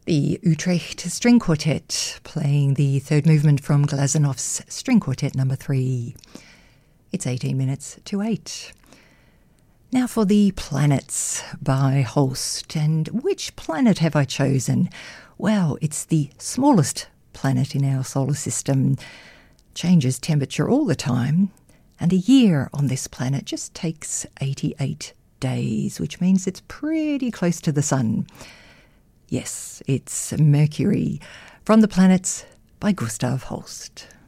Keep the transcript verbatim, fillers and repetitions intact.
The Utrecht String Quartet, playing the third movement from Glasenov's String Quartet number three. It's eighteen minutes to eight. Now for the planets by Holst. And which planet have I chosen? Well, it's the smallest planet in our solar system. Changes temperature all the time. And a year on this planet just takes eighty-eight days, which means it's pretty close to the sun. Yes, it's Mercury, from the Planets by Gustav Holst.